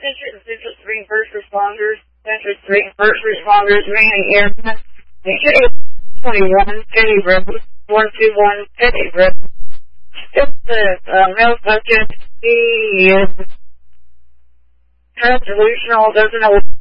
Central 3 first responders, Central 3 first responders, Randy Airman, and 21 Petty Road, 121 Petty Road. If the male subject, he is transdelusional, doesn't know